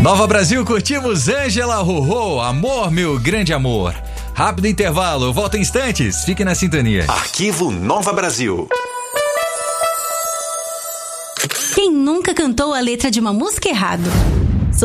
Nova Brasil, curtimos Ângela Rorô, Amor, Meu Grande Amor. Rápido intervalo, volta em instantes, fique na sintonia. Arquivo Nova Brasil. Quem nunca cantou a letra de uma música errado?